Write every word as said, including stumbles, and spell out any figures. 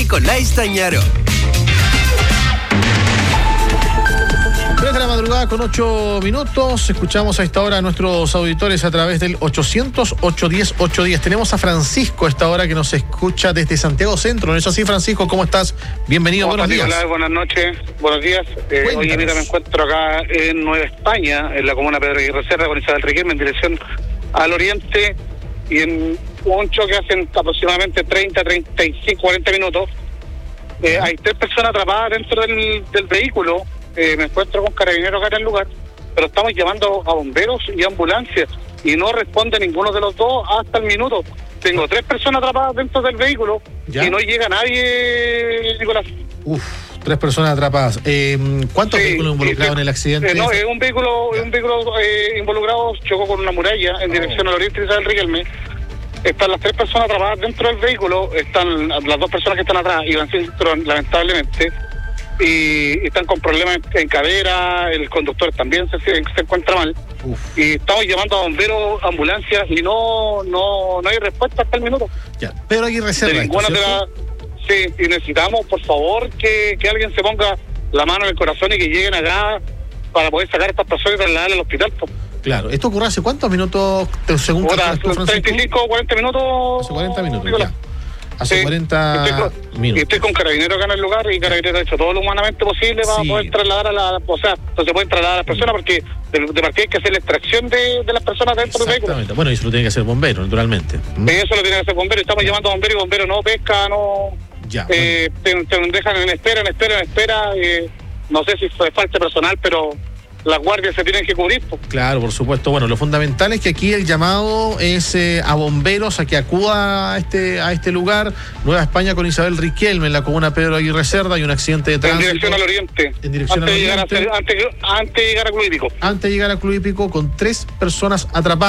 Nicolás Stañaro. tres de la madrugada con ocho minutos. Escuchamos a esta hora a nuestros auditores a través del ochocientos, ochocientos diez, ochocientos diez. Tenemos a Francisco a esta hora que nos escucha desde Santiago Centro. ¿No es así, Francisco? ¿Cómo estás? Bienvenido, buenos días. Hola, buenas noches, buenos días. Eh, hoy mira, me encuentro acá en Nueva España, en la comuna Pedro Aguirre Cerda, con Isabel Riquelme, en dirección al oriente, y en un choque hacen aproximadamente treinta, treinta y cinco, cuarenta minutos. Eh, hay tres personas atrapadas dentro del, del vehículo. Eh, me encuentro con carabineros acá en el lugar, pero estamos llamando a bomberos y ambulancias y no responde ninguno de los dos hasta el minuto. Tengo tres personas atrapadas dentro del vehículo. ¿Ya? Y no llega nadie, Nicolás. Uf, tres personas atrapadas. Eh, ¿Cuántos sí, vehículos involucrados sí, en el accidente? Eh, no, es un vehículo, un vehículo eh, involucrado, chocó con una muralla en oh. dirección al oriente de Isabel Riquelme. Están las tres personas atrapadas dentro del vehículo, están las dos personas que están atrás, iban sin cinturón, lamentablemente, y, y están con problemas en cadera, el conductor también se, se encuentra mal. Uf. Y estamos llamando a bomberos, ambulancias, y no no no hay respuesta hasta el minuto. Ya, pero hay reserva. De ninguna de la, sí, y necesitamos, por favor, que, que alguien se ponga la mano en el corazón y que lleguen acá para poder sacar a estas personas y trasladarlas al hospital. Pues. Claro, ¿esto ocurre hace cuántos minutos, según Ahora, treinta y cinco o cuarenta minutos. Hace cuarenta minutos, ya. Hace sí, cuarenta estoy con, minutos. Y estoy con carabineros acá en el lugar, y carabineros ha hecho todo lo humanamente posible para sí. poder trasladar a la... O sea, no se pueden trasladar a las personas porque de, de partida hay que hacer la extracción de, de las personas dentro del vehículo. Exactamente. Bueno, y eso lo tiene que hacer bombero, naturalmente. ¿Mm? Eso lo tiene que hacer bombero. Estamos ya. llamando a bomberos y bomberos no pesca, no... Ya. Eh, bueno. te, te dejan en espera, en espera, en espera. Eh, no sé si fue falta personal, pero... las guardias se tienen que cubrir. Pues. Claro, por supuesto. Bueno, lo fundamental es que aquí el llamado es eh, a bomberos a que acuda a este a este lugar. Nueva España con Isabel Riquelme en la comuna Pedro Aguirre Cerda. Hay un accidente de tránsito. En dirección al oriente. En dirección antes al de oriente. Llegar a, antes, antes de llegar a Club Hípico. Antes de llegar a Club Hípico con tres personas atrapadas.